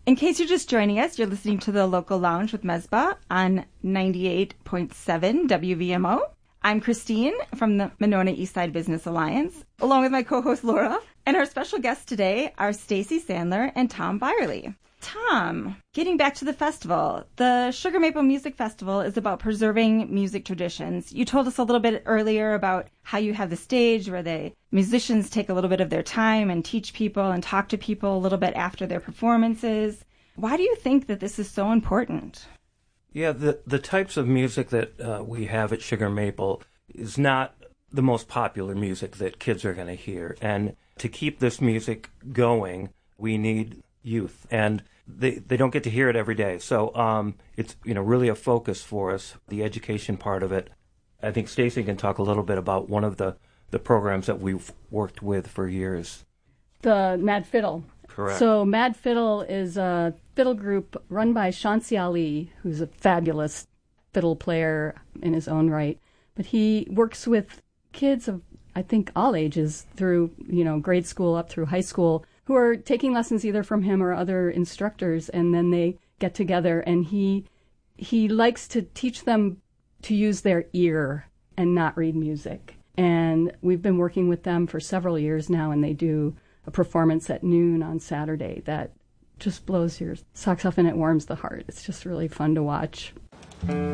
In case you're just joining us, you're listening to The Local Lounge with Mesbah on 98.7 WVMO. I'm Christine from the Monona Eastside Business Alliance, along with my co-host Laura. And our special guests today are Stacy Sandler and Tom Byerly. Tom, getting back to the festival, the Sugar Maple Music Festival is about preserving music traditions. You told us a little bit earlier about how you have the stage where the musicians take a little bit of their time and teach people and talk to people a little bit after their performances. Why do you think that this is so important? Yeah, the types of music that we have at Sugar Maple is not the most popular music that kids are going to hear. And to keep this music going, we need youth, and they don't get to hear it every day. So it's really a focus for us, the education part of it. I think Stacy can talk a little bit about one of the programs that we've worked with for years. The Mad Fiddle. Correct. So Mad Fiddle is a fiddle group run by Shansi Ali, who's a fabulous fiddle player in his own right. But he works with kids of, I think, all ages through, grade school up through high school, who are taking lessons either from him or other instructors, and then they get together, and he likes to teach them to use their ear and not read music. And we've been working with them for several years now, and they do a performance at noon on Saturday that just blows your socks off, and it warms the heart. It's just really fun to watch.